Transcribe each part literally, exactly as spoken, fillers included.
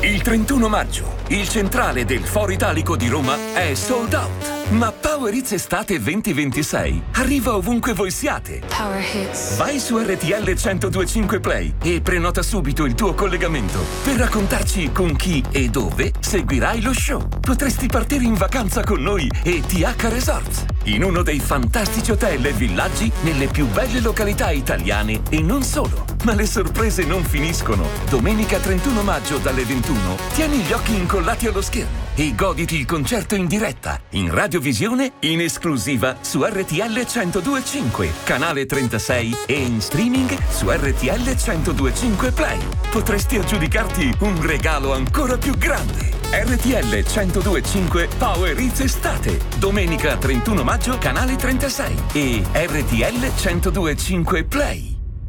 Il trentuno maggio, il centrale del Foro Italico di Roma è sold out. Ma Power Hits Estate venti ventisei arriva ovunque voi siate. Power Hits. Vai su R T L centodue e cinque Play e prenota subito il tuo collegamento per raccontarci con chi e dove seguirai lo show. Potresti partire in vacanza con noi e T H Resorts, in uno dei fantastici hotel e villaggi nelle più belle località italiane e non solo. Ma le sorprese non finiscono. Domenica trentuno maggio dalle ventuno tieni gli occhi incollati allo schermo e goditi il concerto in diretta, in radiovisione, in esclusiva su R T L centodue e cinque, canale trentasei e in streaming su R T L centodue e cinque Play. Potresti aggiudicarti un regalo ancora più grande. R T L centodue e cinque Power Hits Estate, domenica trentuno maggio, canale trentasei e R T L centodue e cinque Play.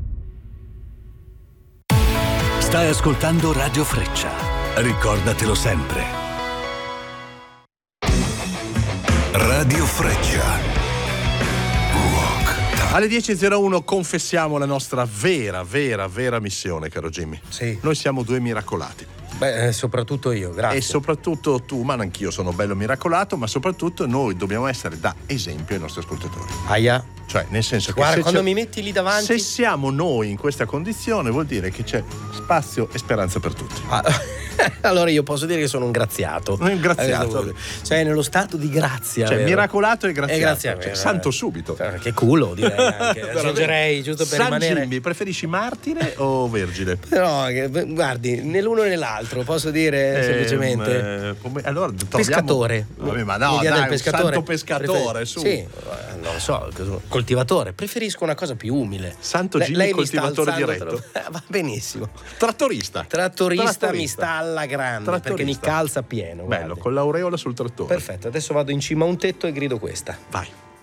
Stai ascoltando Radio Freccia. Ricordatelo sempre. Radio Freccia. Rock. Alle dieci e zero uno confessiamo la nostra vera, vera, vera missione, caro Jimmy. Sì. Noi siamo due miracolati. Beh, soprattutto io, grazie. E soprattutto tu, ma anch'io sono bello miracolato, ma soprattutto noi dobbiamo essere da esempio ai nostri ascoltatori. Aia. Cioè, nel senso che guarda, se quando c'è, mi metti lì davanti, se siamo noi in questa condizione, vuol dire che c'è spazio e speranza per tutti. Ah, allora io posso dire che sono un graziato. Un graziato. Cioè, nello stato di grazia. Cioè, vero? miracolato e graziato. E grazia, cioè, santo subito. Che culo, direi anche. Aggiungerei, giusto per San rimanere. Jimmy, preferisci martire o vergine? No, guardi, nell'uno e nell'altro, posso dire eh, semplicemente. Eh, come, allora, troviamo... Pescatore. Vabbè, ma no, L'idea dai, del pescatore. santo pescatore, Prefer- su. Sì, non lo so, coltivatore. Preferisco una cosa più umile. Santo Le- Jimmy, lei mi sta coltivatore alzando diretto. troppo- Va benissimo. Trattorista. Trattorista, Trattorista. mi sta alla grande, Trattorista. perché mi calza pieno. Bello, guardi. con l'aureola sul trattore. Perfetto, adesso vado in cima a un tetto e grido questa. Vai.